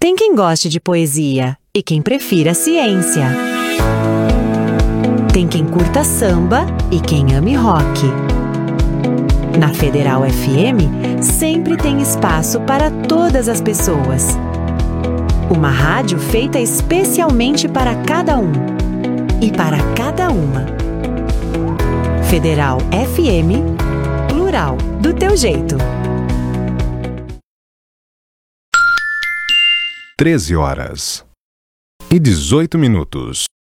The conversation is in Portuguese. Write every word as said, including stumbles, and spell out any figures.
Tem quem goste de poesia e quem prefira ciência. Tem quem curta samba e quem ame rock. Na Federal F M, sempre tem espaço para todas as pessoas. Uma rádio feita especialmente para cada um e para cada uma. Federal F M, plural, do teu jeito. treze horas e dezoito minutos.